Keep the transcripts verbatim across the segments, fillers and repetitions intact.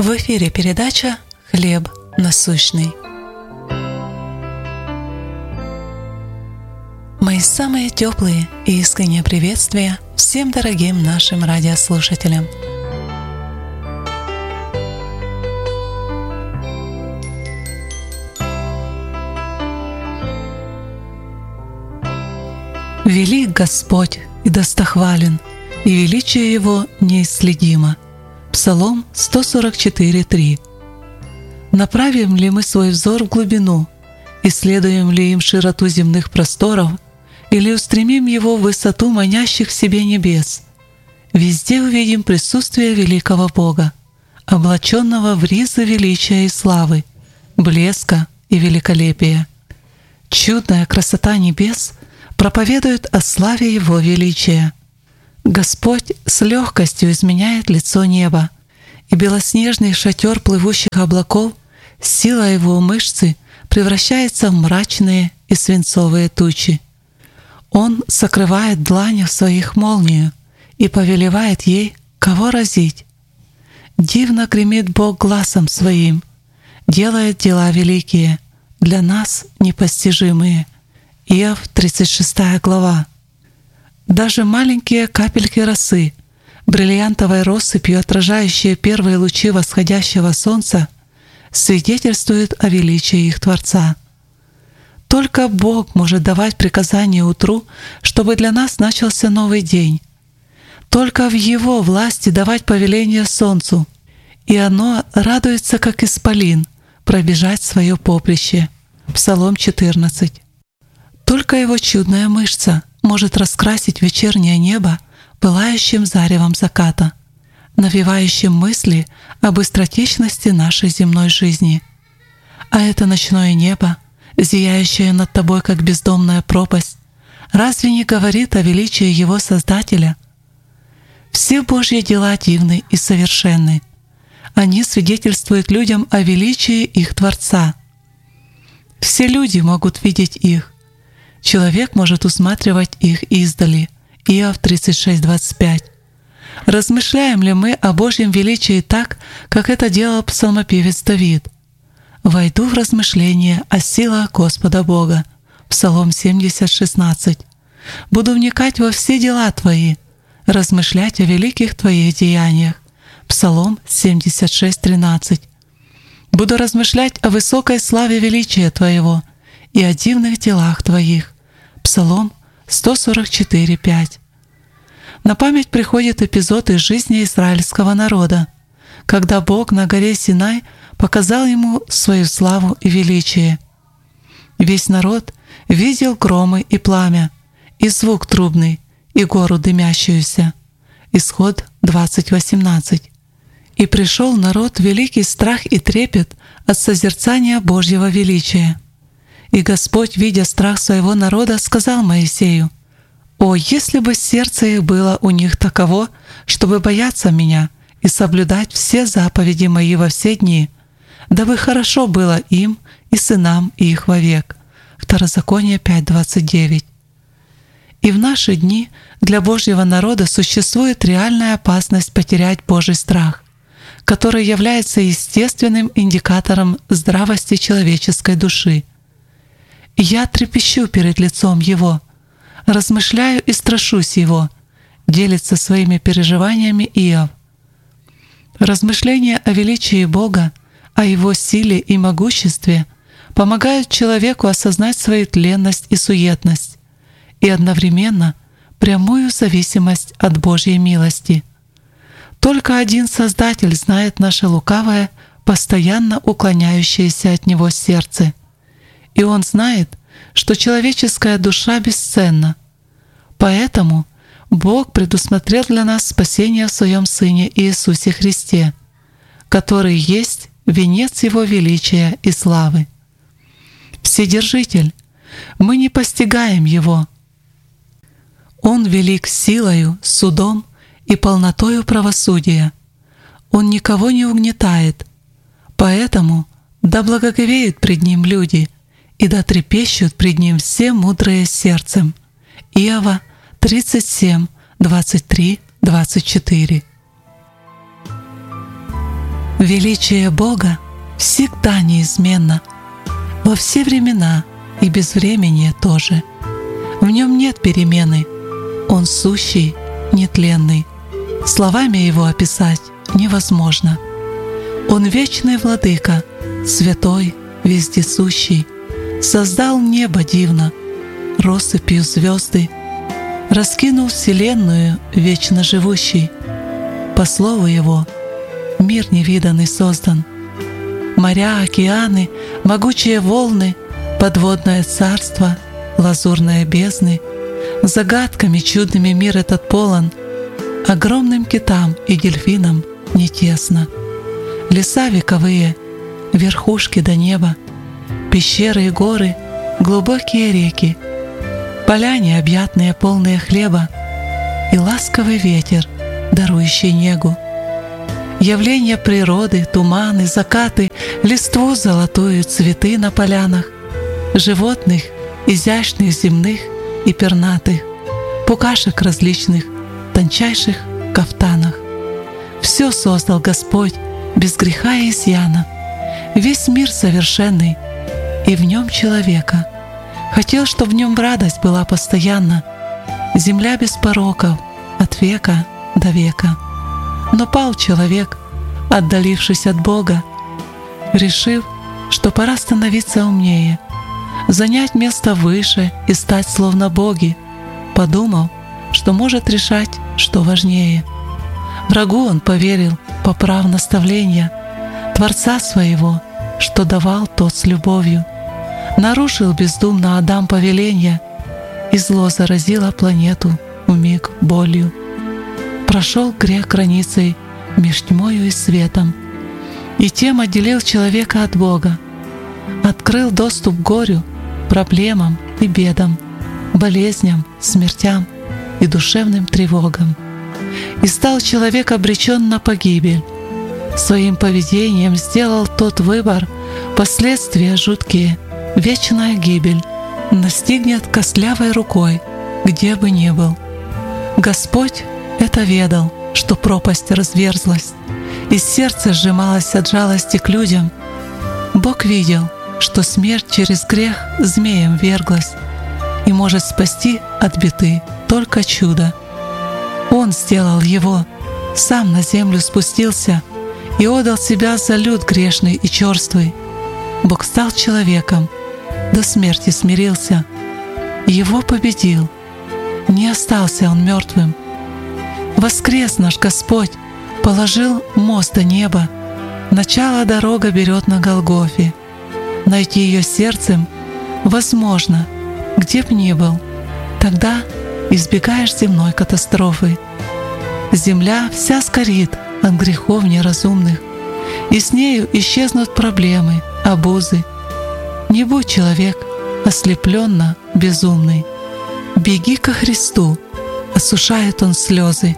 В эфире передача «Хлеб насущный». Мои самые теплые и искренние приветствия всем дорогим нашим радиослушателям. Велик Господь и достохвален, и величие Его неисследимо. Псалом сто сорок четыре, три. Направим ли мы свой взор в глубину, исследуем ли им широту земных просторов, или устремим его в высоту манящих в себе небес? Везде увидим присутствие великого Бога, облаченного в ризы величия и славы, блеска и великолепия. Чудная красота небес проповедует о славе Его величия. Господь с легкостью изменяет лицо неба, и белоснежный шатер плывущих облаков, сила Его мышцы превращается в мрачные и свинцовые тучи. Он сокрывает дланью своих молнию и повелевает ей, кого разить. Дивно гремит Бог гласом Своим, делает дела великие, для нас непостижимые. Иов, тридцать шестая глава. Даже маленькие капельки росы, бриллиантовой россыпью отражающие первые лучи восходящего солнца, свидетельствуют о величии их Творца. Только Бог может давать приказание утру, чтобы для нас начался новый день. Только в Его власти давать повеление солнцу, и оно радуется, как исполин, пробежать свое поприще. Псалом четырнадцать. Только Его чудная мышца может раскрасить вечернее небо пылающим заревом заката, навевающим мысли о быстротечности нашей земной жизни. А это ночное небо, зияющее над тобой, как бездомная пропасть, разве не говорит о величии Его Создателя? Все Божьи дела дивны и совершенны. Они свидетельствуют людям о величии их Творца. Все люди могут видеть их. Человек может усматривать их издали. Иов тридцать шесть, двадцать пять. Размышляем ли мы о Божьем величии так, как это делал псалмопевец Давид? «Войду в размышления о силах Господа Бога». Псалом семьдесят, шестнадцать. «Буду вникать во все дела Твои, размышлять о великих Твоих деяниях». Псалом семьдесят шесть, тринадцать. «Буду размышлять о высокой славе величия Твоего и о дивных делах Твоих». Псалом сто сорок четыре, пять. На память приходит эпизод из жизни израильского народа, когда Бог на горе Синай показал ему свою славу и величие. Весь народ видел громы и пламя, и звук трубный, и гору дымящуюся. Исход двадцать, восемнадцать. «И пришел народ в великий страх и трепет от созерцания Божьего величия. И Господь, видя страх своего народа, сказал Моисею: «О, если бы сердце их было у них таково, чтобы бояться Меня и соблюдать все заповеди Мои во все дни, дабы хорошо было им и сынам их вовек». Второзаконие пять, двадцать девять. И в наши дни для Божьего народа существует реальная опасность потерять Божий страх, который является естественным индикатором здравости человеческой души. «Я трепещу перед лицом Его, размышляю и страшусь Его», делится своими переживаниями Иов. Размышления о величии Бога, о Его силе и могуществе помогают человеку осознать свою тленность и суетность и одновременно прямую зависимость от Божьей милости. Только один Создатель знает наше лукавое, постоянно уклоняющееся от Него сердце. И Он знает, что человеческая душа бесценна. Поэтому Бог предусмотрел для нас спасение в Своем Сыне Иисусе Христе, который есть венец Его величия и славы. Вседержитель, мы не постигаем Его. Он велик силою, судом и полнотою правосудия. Он никого не угнетает. Поэтому да благоговеют пред Ним люди, и да трепещут пред Ним все мудрые сердцем. Иова тридцать семь, двадцать три, двадцать четыре. Величие Бога всегда неизменно, во все времена и безвременье тоже. В нем нет перемены, Он сущий, нетленный. Словами Его описать невозможно. Он вечный владыка, святой, вездесущий, создал небо дивно, россыпью звезды, раскинул вселенную вечно живущий. По слову Его мир невиданный создан. Моря, океаны, могучие волны, подводное царство, лазурные бездны, загадками чудными мир этот полон, огромным китам и дельфинам не тесно. Леса вековые, верхушки до неба, пещеры и горы, глубокие реки, поля необъятные, полные хлеба, и ласковый ветер, дарующий негу. Явления природы, туманы, закаты, листву золотую, цветы на полянах, животных, изящных земных и пернатых, пукашек различных, тончайших кафтанах. Все создал Господь без греха и изъяна, весь мир совершенный, и в нем человека. Хотел, чтоб в нем радость была постоянно, земля без пороков от века до века. Но пал человек, отдалившись от Бога, решив, что пора становиться умнее, занять место выше и стать словно боги, подумал, что может решать, что важнее. Врагу он поверил, поправ наставления Творца своего, что давал тот с любовью. Нарушил бездумно Адам повеления, и зло заразило планету вмиг болью. Прошел грех границей меж тьмою и светом, и тем отделил человека от Бога, открыл доступ к горю, проблемам и бедам, болезням, смертям и душевным тревогам. И стал человек обречен на погибель. Своим поведением сделал тот выбор, последствия жуткие, вечная гибель настигнет костлявой рукой, где бы ни был. Господь это ведал, что пропасть разверзлась, и сердце сжималось от жалости к людям. Бог видел, что смерть через грех змеем верглась, и может спасти от беды только чудо. Он сделал его, сам на землю спустился и отдал себя за люд грешный и черствый. Бог стал человеком, до смерти смирился, его победил, не остался он мертвым. Воскрес наш Господь, положил мост до неба, начало дорога берет на Голгофе. Найти ее сердцем возможно, где б ни был, тогда избегаешь земной катастрофы. Земля вся сгорит от грехов неразумных, и с нею исчезнут проблемы, обузы. Не будь человек ослепленно безумный, беги ко Христу, осушает Он слезы.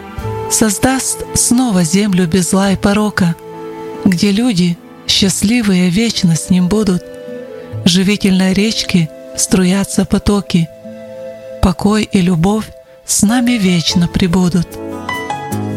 Создаст снова землю без зла и порока, где люди счастливые вечно с Ним будут. Живительной речки струятся потоки, покой и любовь с нами вечно пребудут.